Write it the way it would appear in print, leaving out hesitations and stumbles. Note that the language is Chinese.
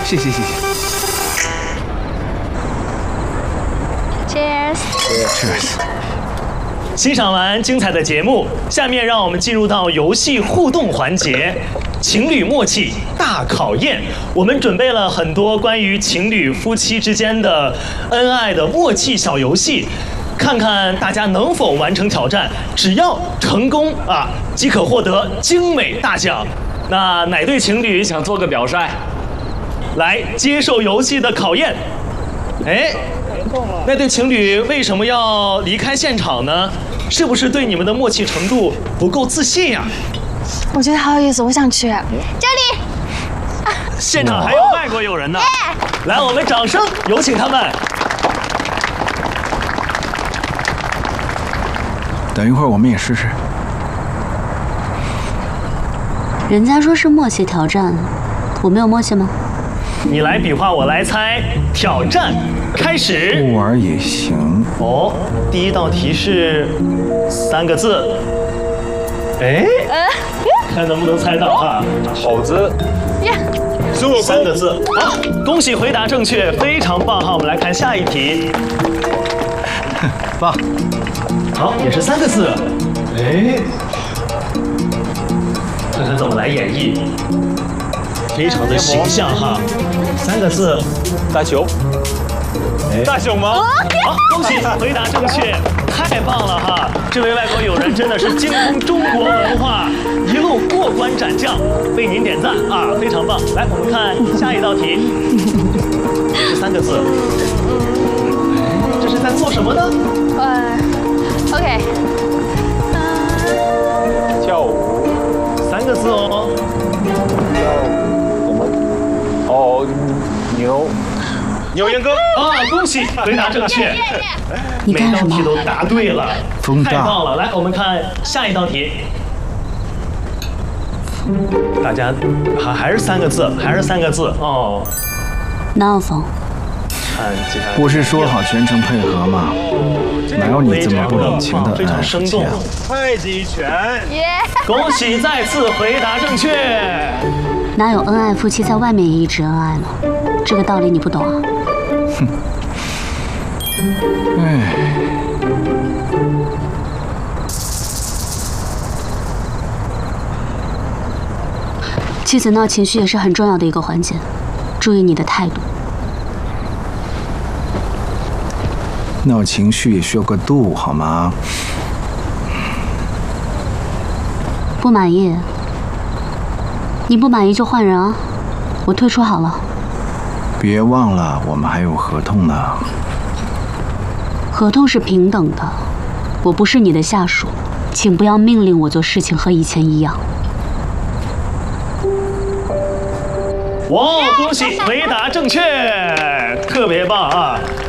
谢谢。 Cheers。 欣赏完精彩的节目，下面让我们进入到游戏互动环节，情侣默契大考验。我们准备了很多关于情侣夫妻之间的恩爱的默契小游戏，看看大家能否完成挑战。只要成功即可获得精美大奖。那哪对情侣想做个表率，来接受游戏的考验？哎，那对情侣为什么要离开现场呢？是不是对你们的默契程度不够自信呀？ 我觉得好有意思，我想去。 这里， 现场还有外国友人呢。来，我们掌声有请他们。 等一会儿我们也试试。 人家说是默契挑战，我没有默契吗？ 你来比划，我来猜。挑战开始。 不玩也行。 哦，第一道题是3个字。哎，看能不能猜到哈。 好字。 3个字。好，恭喜回答正确，非常棒哈。我们来看下一题。 棒。 好，也是3个字。哎，看看怎么来演绎。非常的形象哈，3个字， 大熊，大熊吗？ 好，恭喜回答正确，太棒了哈！这位外国友人真的是精通中国文化，一路过关斩将，为您点赞啊，非常棒！来，我们看下一道题，是3个字，这是在做什么呢 ？OK， 跳舞 ，3个字哦。 哦，牛羊歌恭喜回答正确， 你干什么？ 每道题都答对了，太棒了！来，我们看下一道题，大家还是3个字，哦。 哪有风？ 看接下来， 不是说好全程配合吗？哪有你这么不领情的非常生动。 太极拳， 恭喜再次回答正确。 哪有恩爱夫妻在外面也一直恩爱呢？这个道理你不懂啊？ 哼。哎。 妻子闹情绪也是很重要的一个环节，注意你的态度。 闹情绪也需要个度，好吗？ 不满意？你不满意就换人啊，我退出好了。 别忘了，我们还有合同呢。 合同是平等的，我不是你的下属，请不要命令我做事情和以前一样。 哇，恭喜回答正确，特别棒啊！